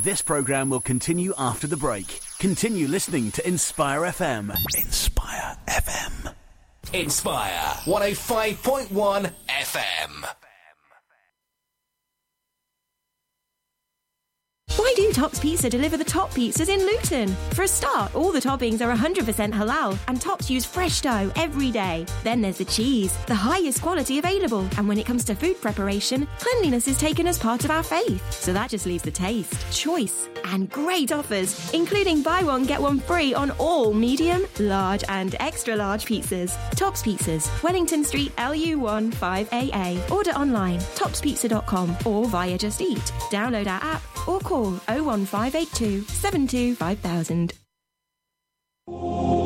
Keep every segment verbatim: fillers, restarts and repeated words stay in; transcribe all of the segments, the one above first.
This programme will continue after the break. Continue listening to Inspire F M. Inspire F M. Inspire one oh five point one F M. Why do Tops Pizza deliver the top pizzas in Luton? For a start, all the toppings are one hundred percent halal and Tops use fresh dough every day. Then there's the cheese, the highest quality available. And when it comes to food preparation, cleanliness is taken as part of our faith. So that just leaves the taste, choice and great offers, including buy one, get one free on all medium, large and extra large pizzas. Tops Pizzas, Wellington Street, L U one five A A. Order online, tops pizza dot com or via Just Eat. Download our app or call oh one five eight two, seven two five thousand. In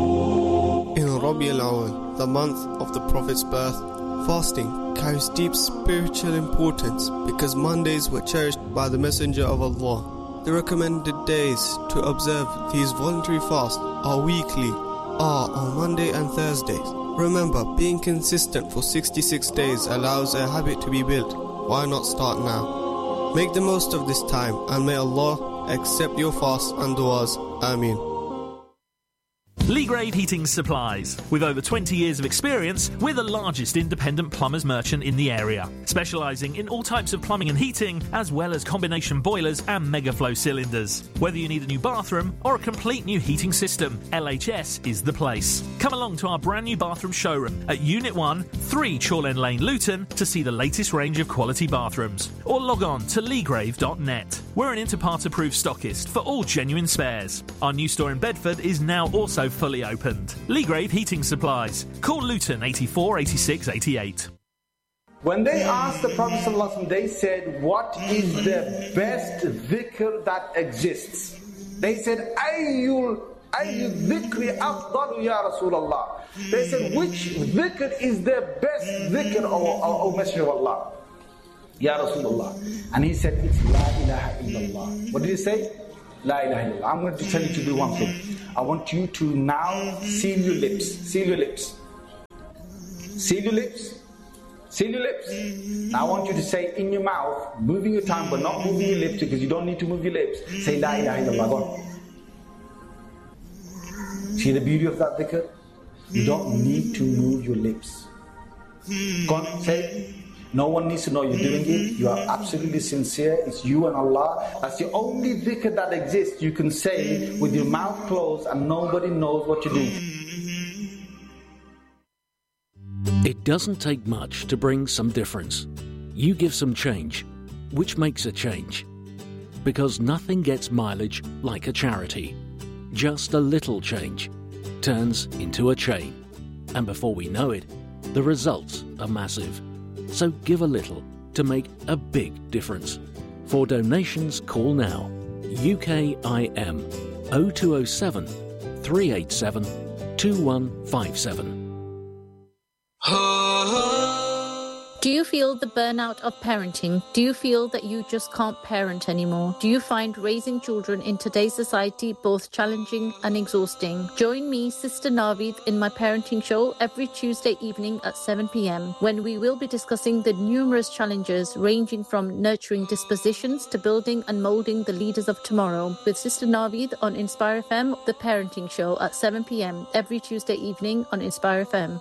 Rabi al-Awwal, the month of the Prophet's birth, fasting carries deep spiritual importance because Mondays were cherished by the Messenger of Allah. The recommended days to observe these voluntary fasts are weekly, are on Monday and Thursdays. Remember, being consistent for sixty-six days allows a habit to be built. Why not start now? Make the most of this time and may Allah accept your fasts and du'as. Ameen. Legrave Heating Supplies. With over twenty years of experience, we're the largest independent plumbers merchant in the area, specialising in all types of plumbing and heating, as well as combination boilers and megaflow cylinders. Whether you need a new bathroom or a complete new heating system, L H S is the place. Come along to our brand new bathroom showroom at Unit one, three Chorlend Lane, Luton, to see the latest range of quality bathrooms. Or log on to legrave dot net. We're an Interpart approved stockist for all genuine spares. Our new store in Bedford is now also fully opened. Legrave Heating Supplies. Call Luton eighty-four eighty-six eighty-eight. When they asked the Prophet ﷺ, they said, what is the best dhikr that exists? They said, Ayyul Ayyul dhikri afdalu ya Rasulullah. They said, which dhikr is the best dhikr, O, o, o Messenger of Allah? Ya Rasulullah. And he said, it's La ilaha illallah. What did he say? La ilaha illallah. I'm going to tell you to do one thing. I want you to now seal your lips. Seal your lips. Seal your lips. Seal your lips. Now I want you to say in your mouth, moving your tongue but not moving your lips, because you don't need to move your lips. Say La ilaha illallah. Go on. See the beauty of that dhikr? You don't need to move your lips. Go on, say it. No one needs to know you're doing it. You are absolutely sincere. It's you and Allah. That's the only dhikr that exists. You can say with your mouth closed and nobody knows what you're doing. It doesn't take much to bring some difference. You give some change, which makes a change. Because nothing gets mileage like a charity. Just a little change turns into a chain. And before we know it, the results are massive. So give a little to make a big difference. For donations, call now. U K I M oh two oh seven, three eight seven, two one five seven. Do you feel the burnout of parenting? Do you feel that you just can't parent anymore? Do you find raising children in today's society both challenging and exhausting? Join me, Sister Naveed, in my parenting show every Tuesday evening at seven p.m. when we will be discussing the numerous challenges ranging from nurturing dispositions to building and moulding the leaders of tomorrow. With Sister Naveed on Inspire F M, the parenting show at seven p.m. every Tuesday evening on Inspire F M.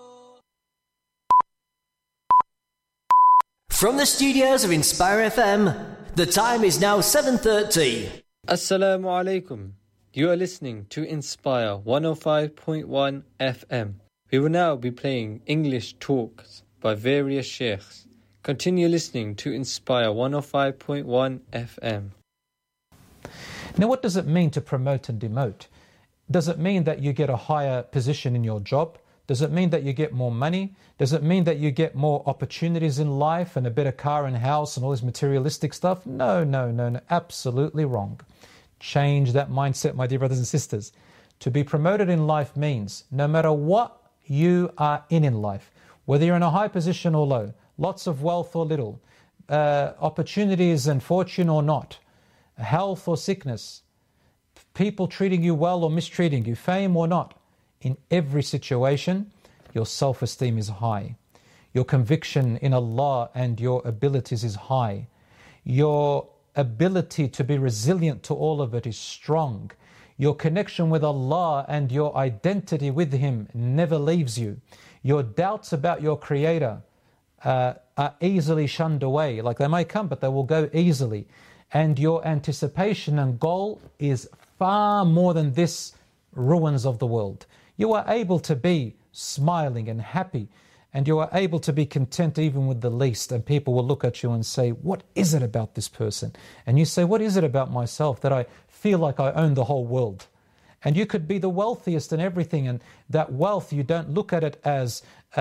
From the studios of Inspire F M, the time is now seven thirty. Assalamu alaikum. You are listening to Inspire one oh five point one F M. We will now be playing English talks by various sheikhs. Continue listening to Inspire one oh five point one F M. Now, what does it mean to promote and demote? Does it mean that you get a higher position in your job? Does it mean that you get more money? Does it mean that you get more opportunities in life and a better car and house and all this materialistic stuff? No, no, no, no, absolutely wrong. Change that mindset, my dear brothers and sisters. To be promoted in life means no matter what you are in in life, whether you're in a high position or low, lots of wealth or little, uh, opportunities and fortune or not, health or sickness, people treating you well or mistreating you, fame or not, in every situation, your self-esteem is high. Your conviction in Allah and your abilities is high. Your ability to be resilient to all of it is strong. Your connection with Allah and your identity with Him never leaves you. Your doubts about your Creator uh, are easily shunned away. Like they may come, but they will go easily. And your anticipation and goal is far more than this ruins of the world. You are able to be smiling and happy, and you are able to be content even with the least, and people will look at you and say, what is it about this person? And you say, what is it about myself that I feel like I own the whole world? And you could be the wealthiest and everything, and that wealth, you don't look at it as uh,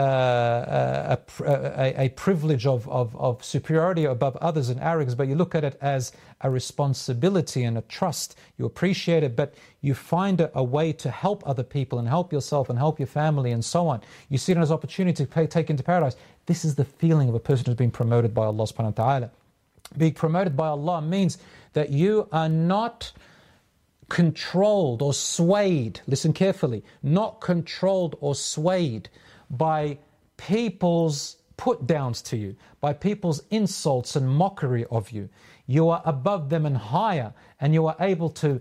a, a, a privilege of, of, of superiority above others and arrogance, but you look at it as a responsibility and a trust. You appreciate it, but you find a, a way to help other people and help yourself and help your family and so on. You see it as an opportunity to pay, take into paradise. This is the feeling of a person who's been promoted by Allah subhanahu wa ta'ala. Being promoted by Allah means that you are not controlled or swayed, listen carefully, not controlled or swayed by people's put downs to you, by people's insults and mockery of you. You are above them and higher, and you are able to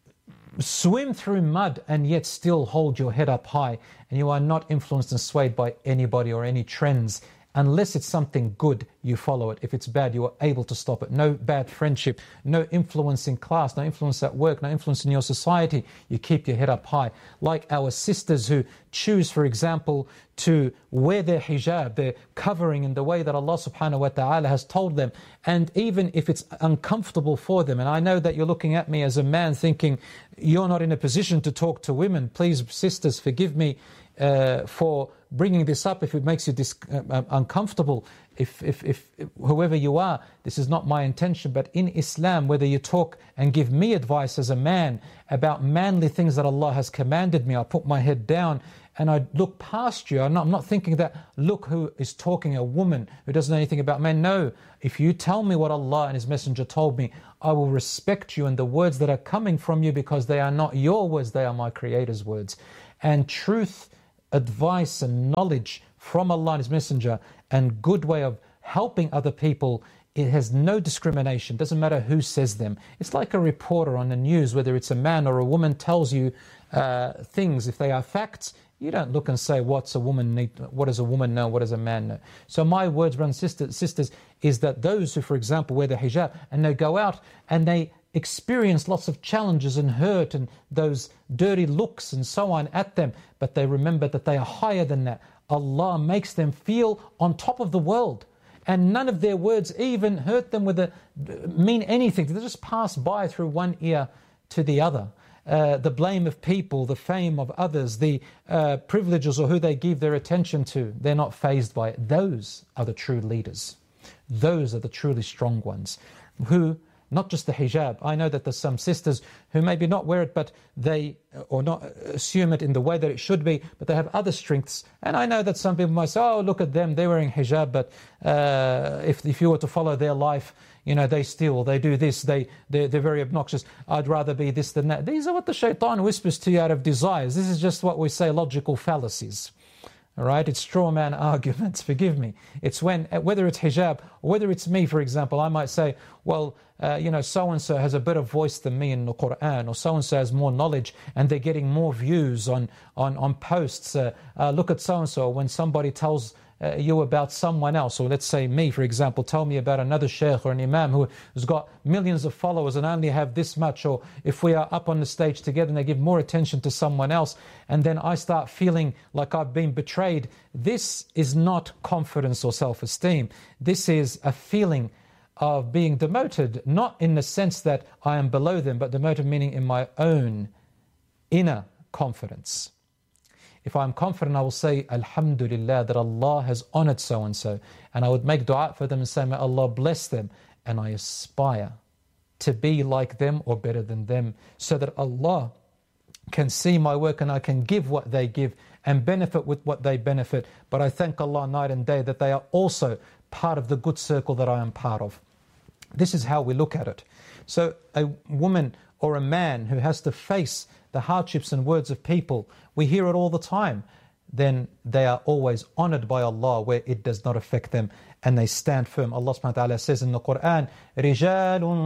swim through mud and yet still hold your head up high, and you are not influenced and swayed by anybody or any trends. Unless it's something good, you follow it. If it's bad, you are able to stop it. No bad friendship, no influence in class, no influence at work, no influence in your society. You keep your head up high. Like our sisters who choose, for example, to wear their hijab, their covering in the way that Allah subhanahu wa ta'ala has told them. And even if it's uncomfortable for them, and I know that you're looking at me as a man thinking, you're not in a position to talk to women. Please, sisters, forgive me Uh, for bringing this up if it makes you dis- uh, uncomfortable. If, if, if, if whoever you are, this is not my intention, but in Islam, whether you talk and give me advice as a man about manly things that Allah has commanded me, I put my head down and I look past you. I'm not, I'm not thinking that, look who is talking, a woman who doesn't know anything about men. No, if you tell me what Allah and His Messenger told me, I will respect you and the words that are coming from you, because they are not your words, they are my Creator's words. And truth, advice and knowledge from Allah and His Messenger, and good way of helping other people, it has no discrimination. Doesn't matter who says them. It's like a reporter on the news, whether it's a man or a woman, tells you uh, things. If they are facts, you don't look and say, what's a woman need, what does a woman know, what does a man know? So my words, brothers and sisters, sisters, is that those who, for example, wear the hijab and they go out and they experience lots of challenges and hurt and those dirty looks and so on at them, but they remember that they are higher than that. Allah makes them feel on top of the world, and none of their words even hurt them with a mean anything. They just pass by through one ear to the other. Uh, the blame of people, the fame of others, the uh, privileges or who they give their attention to, they're not fazed by it. Those are the true leaders. Those are the truly strong ones, who not just the hijab. I know that there's some sisters who maybe not wear it, but they, or not assume it in the way that it should be, but they have other strengths. And I know that some people might say, oh, look at them, they're wearing hijab, but uh, if, if you were to follow their life, you know, they steal, they do this, they, they're, they're very obnoxious. I'd rather be this than that. These are what the shaitan whispers to you out of desires. This is just what we say, logical fallacies. All right, it's straw man arguments, forgive me. It's when, whether it's hijab, or whether it's me, for example, I might say, well, uh, you know, so-and-so has a better voice than me in the Quran, or so-and-so has more knowledge, and they're getting more views on, on, on posts. Uh, uh, look at so-and-so. When somebody tells uh, you about someone else, or let's say me, for example, tell me about another sheikh or an imam who has got millions of followers and only have this much, or if we are up on the stage together and they give more attention to someone else, and then I start feeling like I've been betrayed. This is not confidence or self-esteem. This is a feeling of being demoted, not in the sense that I am below them, but demoted meaning in my own inner confidence. If I'm confident, I will say, Alhamdulillah, that Allah has honored so-and-so. And I would make dua for them and say, may Allah bless them. And I aspire to be like them or better than them, so that Allah can see my work and I can give what they give and benefit with what they benefit. But I thank Allah night and day that they are also part of the good circle that I am part of. This is how we look at it. So a woman or a man who has to face the hardships and words of people, we hear it all the time, then they are always honored by Allah where it does not affect them, and they stand firm. Allah subhanahu wa ta'ala says in the Quran, رِجَالٌ